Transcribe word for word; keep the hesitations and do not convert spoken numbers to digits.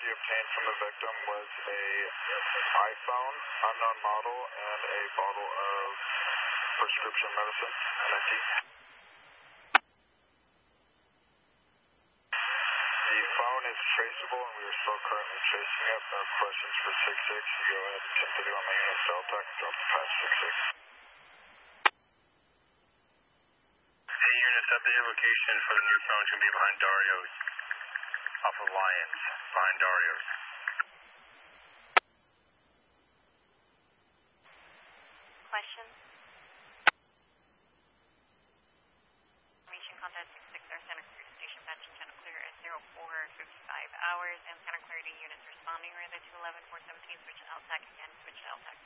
you obtained from the victim was a iPhone, unknown model, and a bottle of prescription medicine, an empty. The phone is traceable, and we are still currently tracing it. There are questions for six six. You go ahead and continue on the unit's Delta. Drop the past six six. Hey, units, update your location for the new phone to be behind Dario's. Off of Lions, behind Dario's. Question? Information contact six six R Santa Clarita Station, patch and channel clear at zero four fifty-five hours, and Santa Clarita units responding. We're at the two eleven four seventeen, switch to L TAC again, switch to L TAC.